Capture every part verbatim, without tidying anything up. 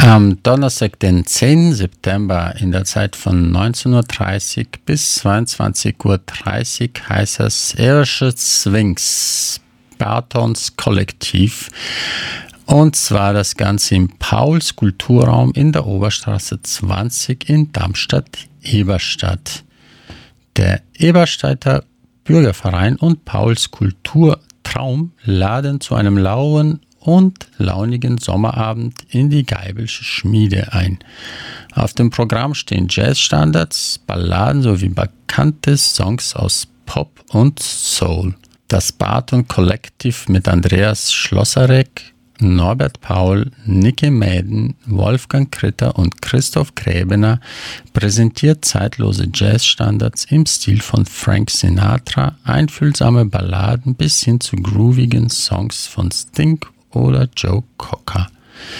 Am Donnerstag, den zehnten September in der Zeit von neunzehn Uhr dreißig bis zweiundzwanzig Uhr dreißig heißt das Irische Sphinx Bartons Kollektiv. Und zwar das Ganze im Pauls Kulturraum in der Oberstraße zwanzig in Darmstadt-Eberstadt. Der Eberstädter Bürgerverein und Pauls Kulturtraum laden zu einem lauen und launigen Sommerabend in die Geibelsche Schmiede ein. Auf dem Programm stehen Jazzstandards, Balladen sowie bekannte Songs aus Pop und Soul. Das Barton Kollektiv mit Andreas Schlosserek, Norbert Paul, Niki Mäden, Wolfgang Kritter und Christoph Gräbener präsentiert zeitlose Jazzstandards im Stil von Frank Sinatra, einfühlsame Balladen bis hin zu groovigen Songs von Sting oder Joe Cocker.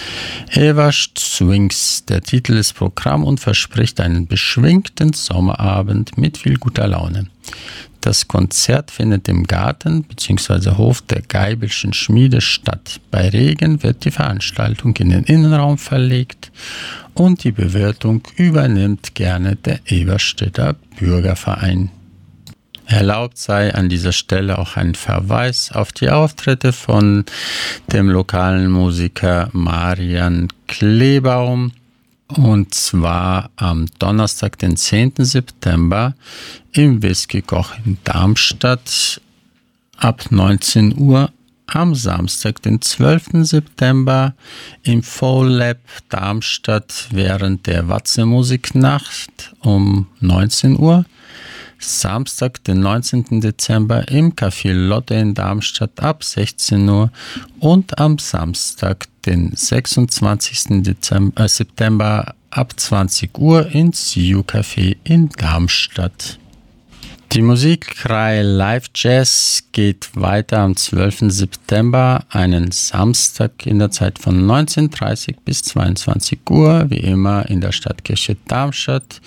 Irische Sphinx, der Titel ist Programm und verspricht einen beschwingten Sommerabend mit viel guter Laune. Das Konzert findet im Garten bzw. Hof der Geibelschen Schmiede statt. Bei Regen wird die Veranstaltung in den Innenraum verlegt und die Bewirtung übernimmt gerne der Eberstädter Bürgerverein. Erlaubt sei an dieser Stelle auch ein Verweis auf die Auftritte von dem lokalen Musiker Marian Klebaum. Und zwar am Donnerstag, den zehnten September im Whisky-Koch in Darmstadt ab neunzehn Uhr. Am Samstag, den zwölften September im Fall Lab Darmstadt während der Watze Musiknacht um neunzehn Uhr. Samstag, den neunzehnten Dezember im Café Lotte in Darmstadt ab sechzehn Uhr und am Samstag, den sechsundzwanzigsten Dezember, äh, September ab zwanzig Uhr ins You Café in Darmstadt. Die Musikreihe Live Jazz geht weiter am zwölften September, einen Samstag in der Zeit von neunzehn Uhr dreißig bis zweiundzwanzig Uhr, wie immer in der Stadtkirche Darmstadt.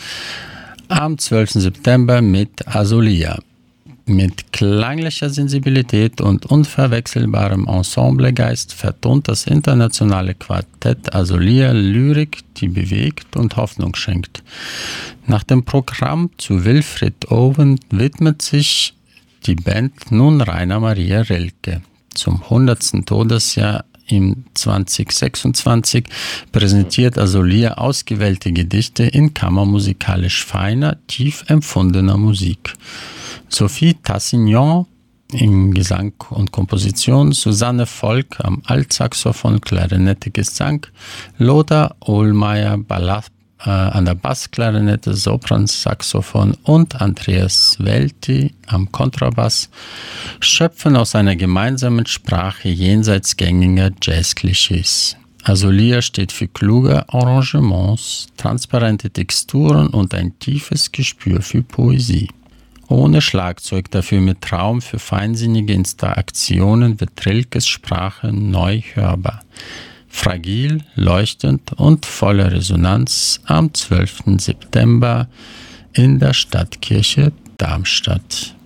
Am zwölften September mit Azulia. Mit klanglicher Sensibilität und unverwechselbarem Ensemblegeist vertont das internationale Quartett Azulia Lyrik, die bewegt und Hoffnung schenkt. Nach dem Programm zu Wilfried Owen widmet sich die Band nun Rainer Maria Rilke. Zum hundertsten Todesjahr im zwanzig sechsundzwanzig präsentiert Azulia ausgewählte Gedichte in kammermusikalisch feiner, tief empfundener Musik. Sophie Tassignon im Gesang und Komposition, Susanne Volk am Altsaxophon, Klarinette, Gesang, Lothar Ohlmeier Ballast, äh, an der Bassklarinette, Sopransaxophon und Andreas Welti am Kontrabass schöpfen aus einer gemeinsamen Sprache jenseits gängiger Jazzklischees. Azulia steht für kluge Arrangements, transparente Texturen und ein tiefes Gespür für Poesie. Ohne Schlagzeug, dafür mit Raum für feinsinnige Interaktionen wird Rilkes Sprache neu hörbar. Fragil, leuchtend und voller Resonanz am zwölften September in der Stadtkirche Darmstadt.